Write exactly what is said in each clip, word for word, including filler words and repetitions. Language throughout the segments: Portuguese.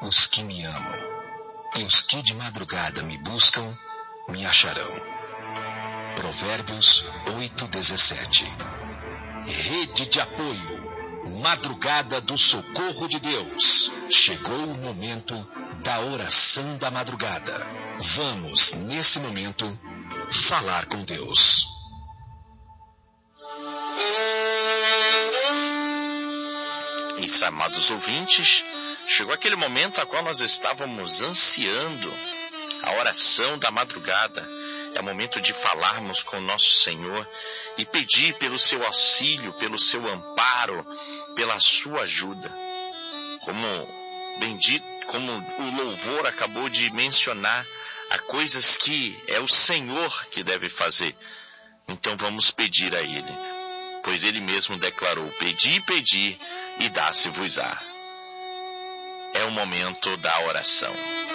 os que me amam, e os que de madrugada me buscam, me acharão. Provérbios oito, dezessete. Rede de apoio, madrugada do socorro de Deus. Chegou o momento da oração da madrugada. Vamos, nesse momento, falar com Deus. Isso, amados ouvintes, chegou aquele momento a qual nós estávamos ansiando, a oração da madrugada. É o momento de falarmos com o nosso Senhor e pedir pelo seu auxílio, pelo seu amparo, pela sua ajuda. Como bendito, como o louvor acabou de mencionar, há coisas que é o Senhor que deve fazer. Então vamos pedir a Ele, pois Ele mesmo declarou: pedi, pedi e dá-se-vos-á. É o momento da oração.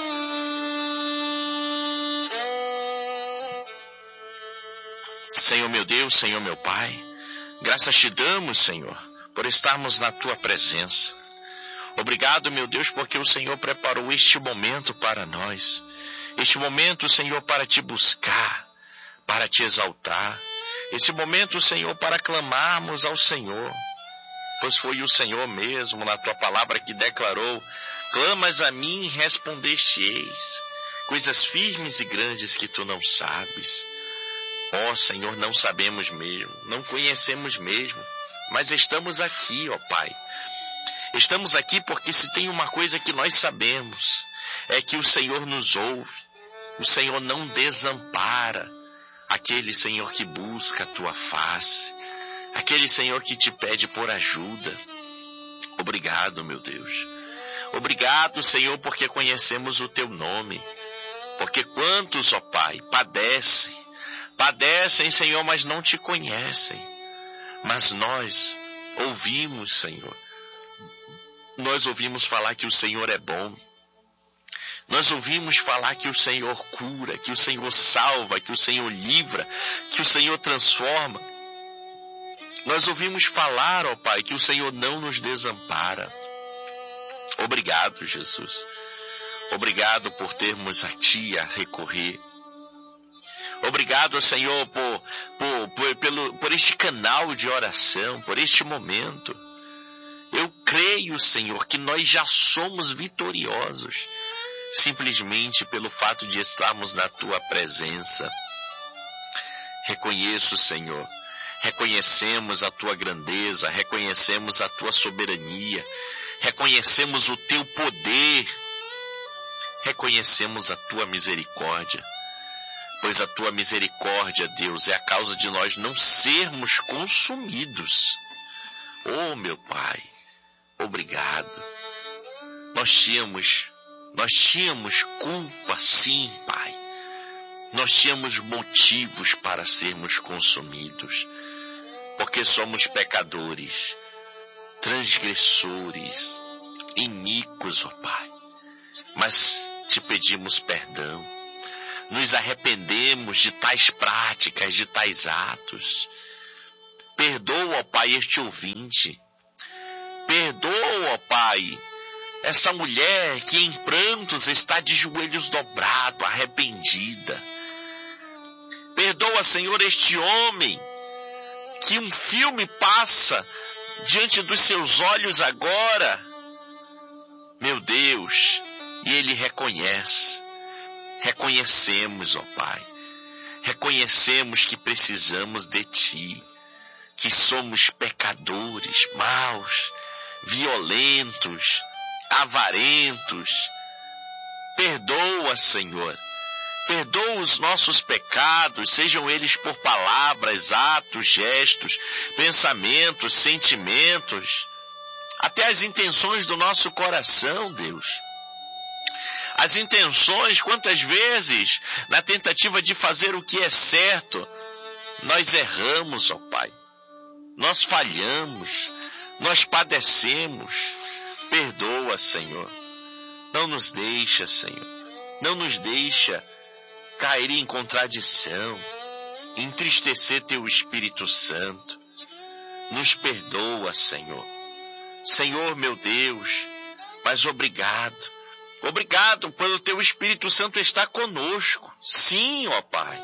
Senhor meu Deus, Senhor meu Pai, graças te damos, Senhor, por estarmos na tua presença. Obrigado, meu Deus, porque o Senhor preparou este momento para nós. Este momento, Senhor, para te buscar, para te exaltar. Este momento, Senhor, para clamarmos ao Senhor. Pois foi o Senhor mesmo, na tua palavra, que declarou: clamas a mim e respondeste-eis, coisas firmes e grandes que tu não sabes. Ó oh, Senhor, não sabemos mesmo, não conhecemos mesmo, mas estamos aqui, ó Pai. Estamos aqui porque se tem uma coisa que nós sabemos, é que o Senhor nos ouve, o Senhor não desampara aquele, Senhor, que busca a tua face, aquele, Senhor, que te pede por ajuda. Obrigado, meu Deus. Obrigado, Senhor, porque conhecemos o teu nome, porque quantos, ó Pai, padecem, Padecem, Senhor, mas não te conhecem. Mas nós ouvimos, Senhor. Nós ouvimos falar que o Senhor é bom. Nós ouvimos falar que o Senhor cura, que o Senhor salva, que o Senhor livra, que o Senhor transforma. Nós ouvimos falar, ó Pai, que o Senhor não nos desampara. Obrigado, Jesus. Obrigado por termos a Ti a recorrer. Obrigado, Senhor, por, por, por, pelo, por este canal de oração, por este momento. Eu creio, Senhor, que nós já somos vitoriosos, simplesmente pelo fato de estarmos na Tua presença. Reconheço, Senhor, reconhecemos a Tua grandeza, reconhecemos a Tua soberania, reconhecemos o Teu poder, reconhecemos a Tua misericórdia. Pois a tua misericórdia, Deus, é a causa de nós não sermos consumidos. Oh, meu Pai, obrigado. Nós tínhamos, nós tínhamos culpa, sim, Pai. Nós tínhamos motivos para sermos consumidos, porque somos pecadores, transgressores, iníquos, ó Pai. Mas te pedimos perdão. Nos arrependemos de tais práticas, de tais atos. Perdoa, ó Pai, este ouvinte. Perdoa, ó Pai, essa mulher que em prantos está de joelhos dobrados, arrependida. Perdoa, Senhor, este homem que um filme passa diante dos seus olhos agora. Meu Deus, e ele reconhece. Reconhecemos, ó Pai, reconhecemos que precisamos de Ti, que somos pecadores, maus, violentos, avarentos. Perdoa, Senhor, perdoa os nossos pecados, sejam eles por palavras, atos, gestos, pensamentos, sentimentos, até as intenções do nosso coração, Deus. As intenções, quantas vezes, na tentativa de fazer o que é certo, nós erramos, ó Pai. Nós falhamos, nós padecemos. Perdoa, Senhor. Não nos deixa, Senhor. Não nos deixa cair em contradição, entristecer Teu Espírito Santo. Nos perdoa, Senhor. Senhor, meu Deus, mas obrigado. Obrigado pelo teu Espírito Santo estar conosco. Sim, ó Pai.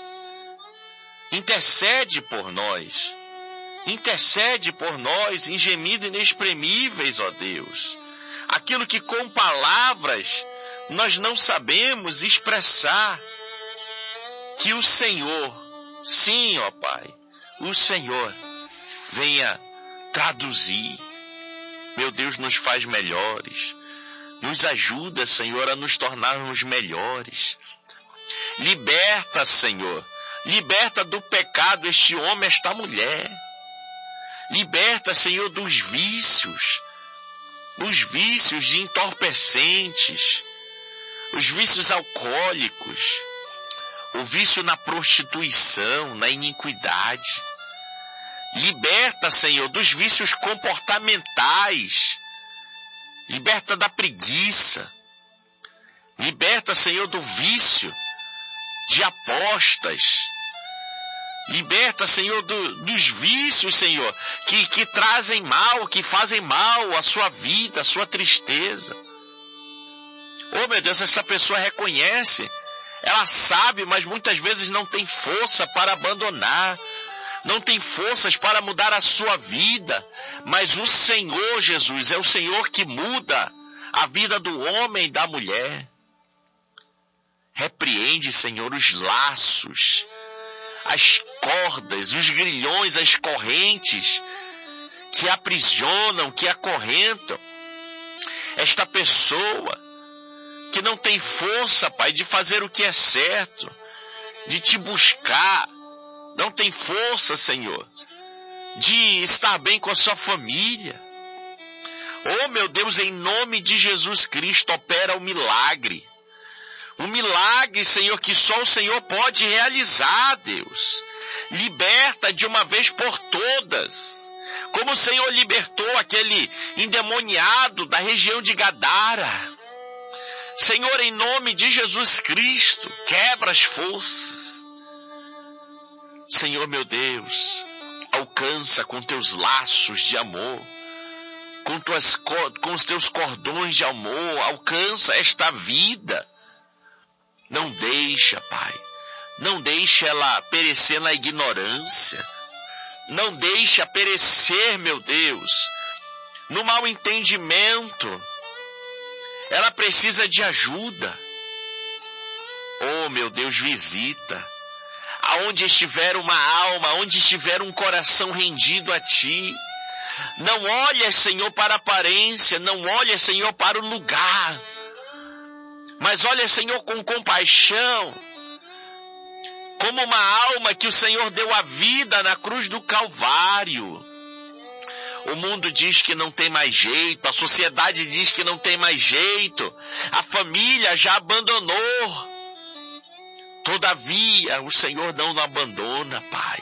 Intercede por nós. Intercede por nós em gemidos inexprimíveis, ó Deus. Aquilo que com palavras nós não sabemos expressar. Que o Senhor, sim, ó Pai, o Senhor venha traduzir. Meu Deus, nos faz melhores. Nos ajuda, Senhor, a nos tornarmos melhores. Liberta, Senhor. Liberta do pecado este homem, esta mulher. Liberta, Senhor, dos vícios. Os vícios de entorpecentes. Os vícios alcoólicos. O vício na prostituição, na iniquidade. Liberta, Senhor, dos vícios comportamentais. Liberta da preguiça. Liberta, Senhor, do vício de apostas. Liberta, Senhor, do, dos vícios, Senhor, que, que trazem mal, que fazem mal à sua vida, à sua tristeza. Oh, meu Deus, essa pessoa reconhece. Ela sabe, mas muitas vezes não tem força para abandonar. Não tem forças para mudar a sua vida. Mas o Senhor Jesus é o Senhor que muda a vida do homem e da mulher. Repreende, Senhor, os laços, as cordas, os grilhões, as correntes que aprisionam, que acorrentam esta pessoa que não tem força, Pai, de fazer o que é certo, de te buscar. Não tem força, Senhor, de estar bem com a sua família. Oh, meu Deus, em nome de Jesus Cristo, opera o milagre. Um milagre, Senhor, que só o Senhor pode realizar, Deus. Liberta de uma vez por todas. Como o Senhor libertou aquele endemoniado da região de Gadara. Senhor, em nome de Jesus Cristo, quebra as forças. Senhor, meu Deus, alcança com teus laços de amor, com, tuas, com os teus cordões de amor, alcança esta vida. Não deixa, Pai, não deixa ela perecer na ignorância. Não deixa perecer, meu Deus, no mau entendimento. Ela precisa de ajuda. Oh, meu Deus, visita. Aonde estiver uma alma, onde estiver um coração rendido a Ti. Não olha, Senhor, para a aparência, não olha, Senhor, para o lugar. Mas olha, Senhor, com compaixão. Como uma alma que o Senhor deu a vida na cruz do Calvário. O mundo diz que não tem mais jeito, a sociedade diz que não tem mais jeito, a família já abandonou. Todavia, o Senhor não nos abandona, Pai.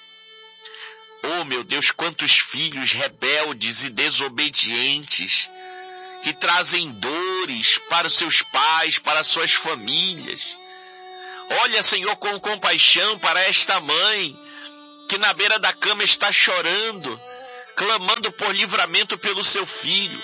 Oh, meu Deus, quantos filhos rebeldes e desobedientes que trazem dores para os seus pais, para as suas famílias. Olha, Senhor, com compaixão para esta mãe que na beira da cama está chorando, clamando por livramento pelo seu filho,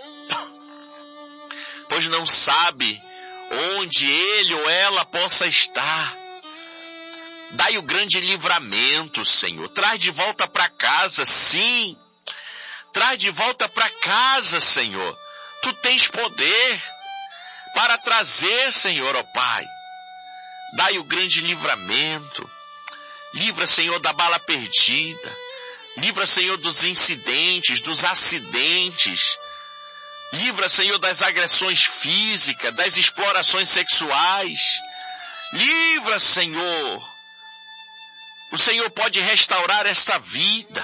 pois não sabe onde ele ou ela possa estar. Dai o grande livramento, Senhor. Traz de volta para casa, sim. Traz de volta para casa, Senhor. Tu tens poder para trazer, Senhor, ó Pai. Dai o grande livramento. Livra, Senhor, da bala perdida. Livra, Senhor, dos incidentes, dos acidentes. Livra, Senhor, das agressões físicas, das explorações sexuais. Livra, Senhor. O Senhor pode restaurar esta vida.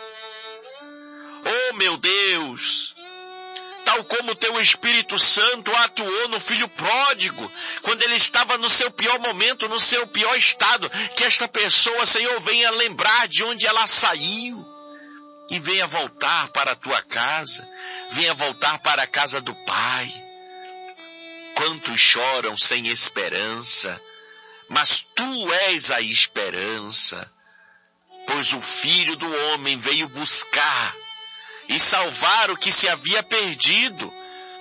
Oh, meu Deus. Tal como o Teu Espírito Santo atuou no filho pródigo, quando ele estava no seu pior momento, no seu pior estado, que esta pessoa, Senhor, venha lembrar de onde ela saiu e venha voltar para a Tua casa, venha voltar para a casa do Pai. Quantos choram sem esperança, mas Tu és a esperança, pois o Filho do Homem veio buscar e salvar o que se havia perdido. O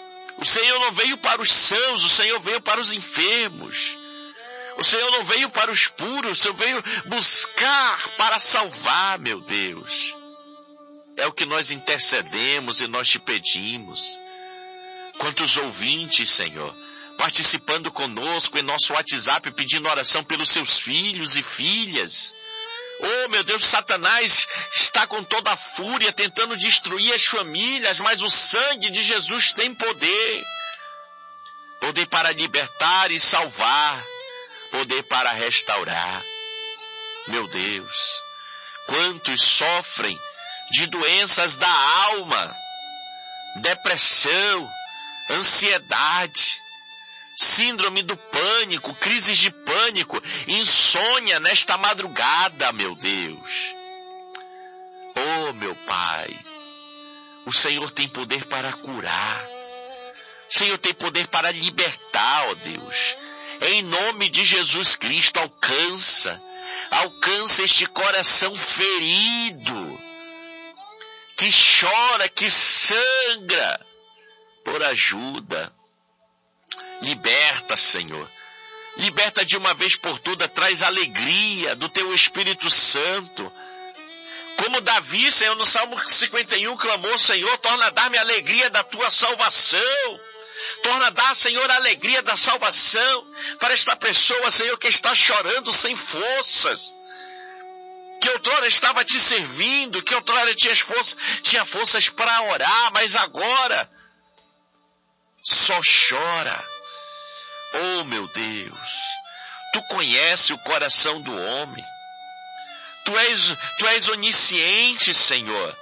O Senhor não veio para os sãos, o Senhor veio para os enfermos. O Senhor não veio para os puros, o Senhor veio buscar para salvar, meu Deus. É o que nós intercedemos e nós te pedimos. Quantos ouvintes, Senhor, participando conosco em nosso WhatsApp, pedindo oração pelos seus filhos e filhas. Oh, meu Deus, Satanás está com toda a fúria tentando destruir as famílias, mas o sangue de Jesus tem poder. Poder para libertar e salvar. Poder para restaurar. Meu Deus, quantos sofrem de doenças da alma, depressão, ansiedade, síndrome do pânico, crises de pânico, insônia nesta madrugada, meu Deus. Oh, meu Pai, o Senhor tem poder para curar. O Senhor tem poder para libertar, ó Deus. Em nome de Jesus Cristo, alcança, alcança este coração ferido, que chora, que sangra por ajuda. Liberta, Senhor. Liberta de uma vez por todas, traz alegria do Teu Espírito Santo. Como Davi, Senhor, no Salmo cinquenta e um, clamou, Senhor, torna a dar-me a alegria da Tua salvação. Torna a dar, Senhor, a alegria da salvação para esta pessoa, Senhor, que está chorando sem forças. Que outrora estava te servindo, que outrora tinha forças, tinha forças para orar, mas agora só chora. Oh, meu Deus, Tu conheces o coração do homem. Tu és, tu és onisciente, Senhor.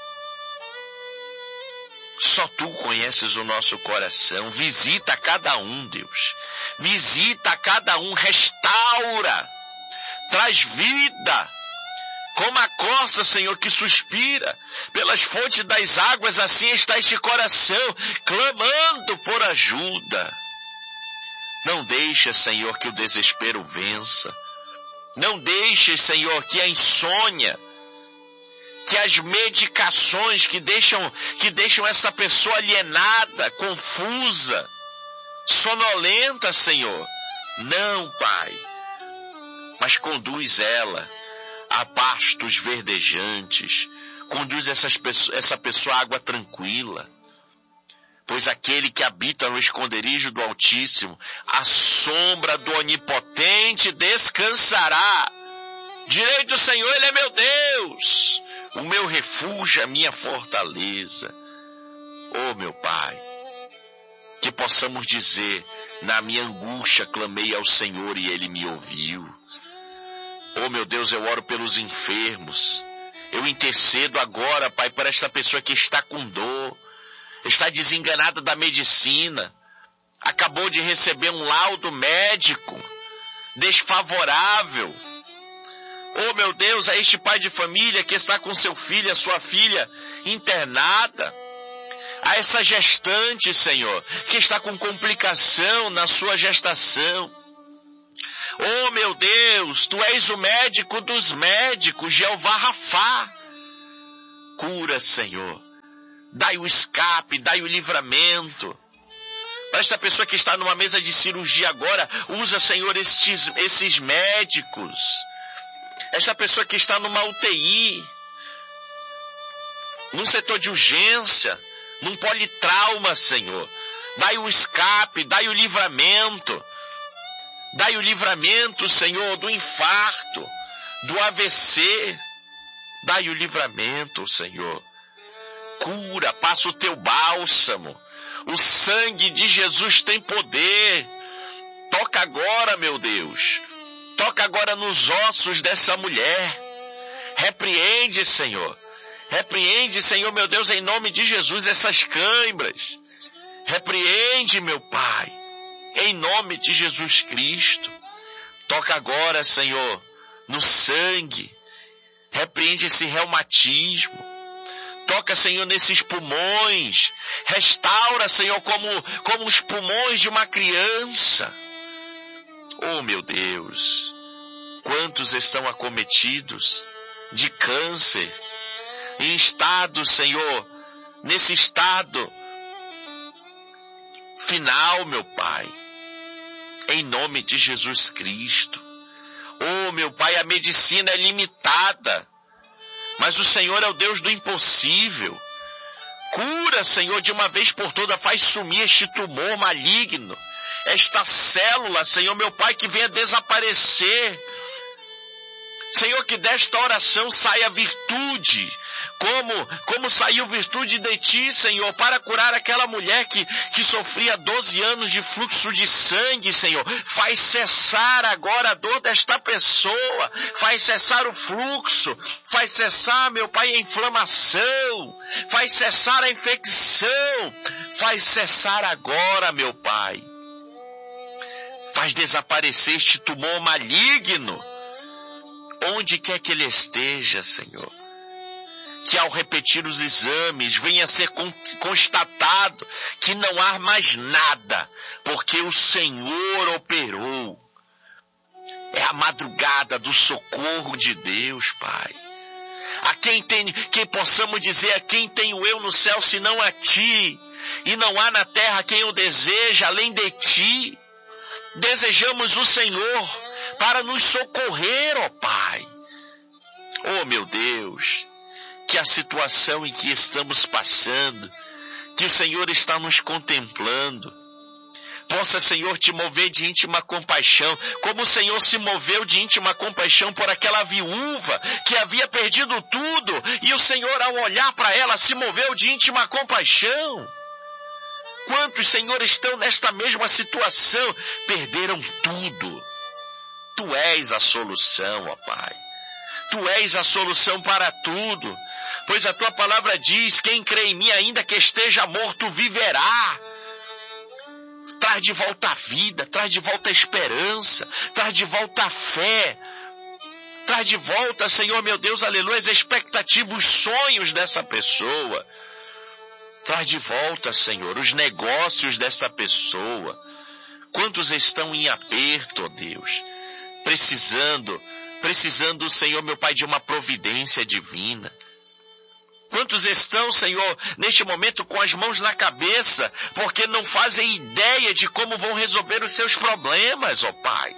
Só Tu conheces o nosso coração. Visita cada um, Deus. Visita cada um, restaura, traz vida. Como a corça, Senhor, que suspira pelas fontes das águas, assim está este coração, clamando por ajuda. Não deixe, Senhor, que o desespero vença. Não deixe, Senhor, que a insônia, que as medicações que deixam, que deixam essa pessoa alienada, confusa, sonolenta, Senhor. Não, Pai, mas conduz ela a pastos verdejantes, conduz essas pessoas, essa pessoa à água tranquila, pois aquele que habita no esconderijo do Altíssimo, a sombra do Onipotente descansará. Direi do Senhor, Ele é meu Deus, o meu refúgio, a minha fortaleza. Oh, meu Pai, que possamos dizer, na minha angústia clamei ao Senhor e Ele me ouviu. Oh, meu Deus, eu oro pelos enfermos. Eu intercedo agora, Pai, para esta pessoa que está com dor, está desenganada da medicina, acabou de receber um laudo médico desfavorável. Oh, meu Deus, a este pai de família que está com seu filho, a sua filha internada, a essa gestante, Senhor, que está com complicação na sua gestação. Oh, meu Deus, Tu és o médico dos médicos, Jeová Rafá. Cura, Senhor. Dai o escape, dai o livramento. Para esta pessoa que está numa mesa de cirurgia agora, usa, Senhor, estes, esses médicos. Esta pessoa que está numa U T I, num setor de urgência, num politrauma, Senhor. Dai o escape, dai o livramento. Dai o livramento, Senhor, do infarto, do A V C. Dai o livramento, Senhor. Cura, passa o Teu bálsamo. O sangue de Jesus tem poder. Toca agora, meu Deus. Toca agora nos ossos dessa mulher. Repreende, Senhor. Repreende, Senhor, meu Deus, em nome de Jesus, essas câimbras. Repreende, meu Pai, em nome de Jesus Cristo. Toca agora, Senhor, no sangue. Repreende esse reumatismo. Toca, Senhor, nesses pulmões. Restaura, Senhor, como, como os pulmões de uma criança. Oh, meu Deus, quantos estão acometidos de câncer, em estado, Senhor, nesse estado final, meu Pai, em nome de Jesus Cristo. Oh, meu Pai, a medicina é limitada, mas o Senhor é o Deus do impossível. Cura, Senhor, de uma vez por todas, faz sumir este tumor maligno, esta célula, Senhor, meu Pai, que venha desaparecer. Senhor, que desta oração saia virtude, como, como saiu virtude de Ti, Senhor, para curar aquela mulher que, que sofria doze anos de fluxo de sangue, Senhor. Faz cessar agora a dor desta pessoa, faz cessar o fluxo, faz cessar, meu Pai, a inflamação, faz cessar a infecção, faz cessar agora, meu Pai. Faz desaparecer este tumor maligno, onde quer que ele esteja, Senhor. Que ao repetir os exames venha a ser constatado que não há mais nada, porque o Senhor operou. É a madrugada do socorro de Deus, Pai. A quem tem, quem possamos dizer, a quem tenho eu no céu, senão a Ti, e não há na terra quem o deseja além de Ti. Desejamos o Senhor para nos socorrer, ó Pai. Oh, meu Deus, que a situação em que estamos passando, que o Senhor está nos contemplando, possa, Senhor, te mover de íntima compaixão, como o Senhor se moveu de íntima compaixão por aquela viúva que havia perdido tudo, e o Senhor, ao olhar para ela, se moveu de íntima compaixão. Quantos, Senhor, estão nesta mesma situação, perderam tudo. Tu és a solução, ó Pai. Tu és a solução para tudo, pois a Tua palavra diz, quem crê em mim, ainda que esteja morto, viverá. Traz de volta a vida, traz de volta a esperança, traz de volta a fé, traz de volta, Senhor, meu Deus, aleluia, as expectativas, os sonhos dessa pessoa. Traz de volta, Senhor, os negócios dessa pessoa. Quantos estão em aperto, ó Deus, precisando, precisando, Senhor, meu Pai, de uma providência divina. Quantos estão, Senhor, neste momento com as mãos na cabeça, porque não fazem ideia de como vão resolver os seus problemas, ó Pai.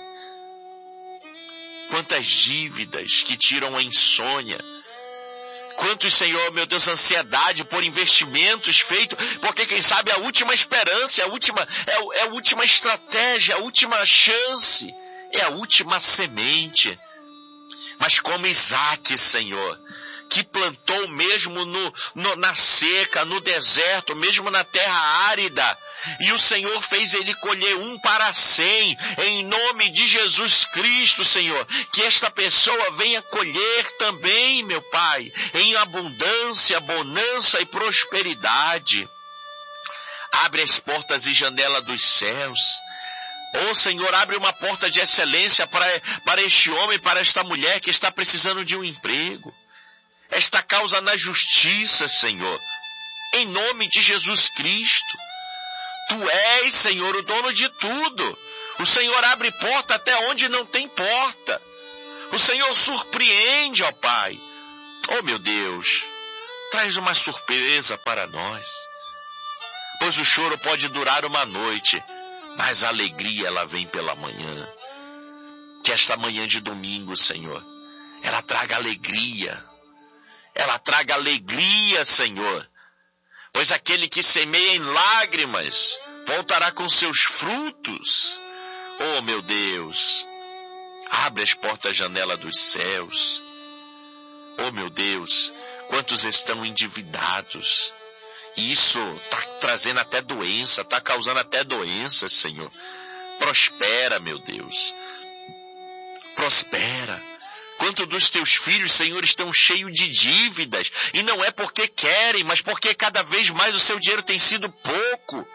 Quantas dívidas que tiram a insônia. Quantos, Senhor, meu Deus, ansiedade por investimentos feitos, porque quem sabe a última esperança, a última, é, é a última estratégia, a última chance, é a última semente. Mas como Isaac, Senhor, que plantou mesmo no, no, na seca, no deserto, mesmo na terra árida, e o Senhor fez ele colher um para cem, em nome de Jesus Cristo, Senhor, que esta pessoa venha colher também, meu Pai, em abundância, bonança e prosperidade. Abre as portas e janela dos céus. Oh, Senhor, abre uma porta de excelência para, para este homem, para esta mulher que está precisando de um emprego. Esta causa na justiça, Senhor, em nome de Jesus Cristo. Tu és, Senhor, o dono de tudo. O Senhor abre porta até onde não tem porta. O Senhor surpreende, ó Pai. Oh, meu Deus, traz uma surpresa para nós. Pois o choro pode durar uma noite, mas a alegria, ela vem pela manhã. Que esta manhã de domingo, Senhor, ela traga alegria. Ela traga alegria, Senhor. Pois aquele que semeia em lágrimas voltará com seus frutos. Oh, meu Deus, abre as portas, janela dos céus. Oh, meu Deus, quantos estão endividados. E isso está trazendo até doença, está causando até doença, Senhor. Prospera, meu Deus. Prospera. Quantos dos teus filhos, Senhor, estão cheios de dívidas, e não é porque querem, mas porque cada vez mais o seu dinheiro tem sido pouco.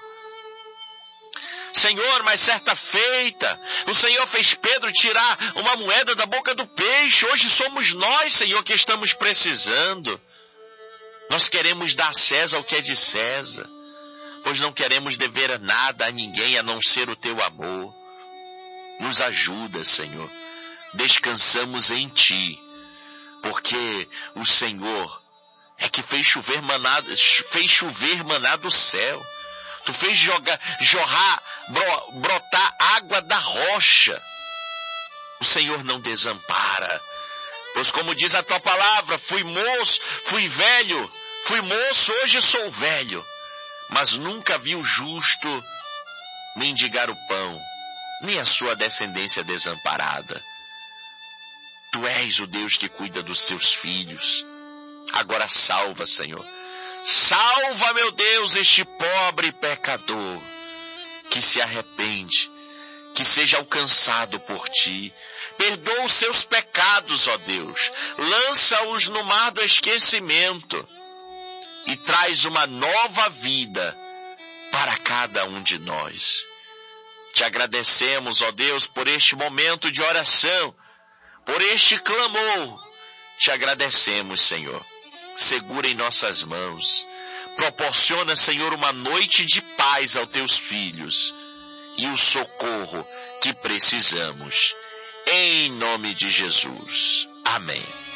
Senhor, mas certa feita, o Senhor fez Pedro tirar uma moeda da boca do peixe. Hoje somos nós, Senhor, que estamos precisando. Nós queremos dar a César o que é de César, pois não queremos dever nada a ninguém a não ser o teu amor. Nos ajuda, Senhor. Descansamos em Ti, porque o Senhor é que fez chover maná, fez chover maná do céu. Tu fez jogar, jorrar, bro, brotar água da rocha. O Senhor não desampara. Pois como diz a tua palavra, fui moço, fui velho, fui moço, hoje sou velho. Mas nunca vi o justo mendigar o pão, nem a sua descendência desamparada. Tu és o Deus que cuida dos teus filhos. Agora salva, Senhor. Salva, meu Deus, este pobre pecador que se arrepende, que seja alcançado por ti. Perdoa os seus pecados, ó Deus. Lança-os no mar do esquecimento e traz uma nova vida para cada um de nós. Te agradecemos, ó Deus, por este momento de oração, por este clamor. Te agradecemos, Senhor. Segura em nossas mãos. Proporciona, Senhor, uma noite de paz aos teus filhos e o socorro que precisamos. Em nome de Jesus. Amém.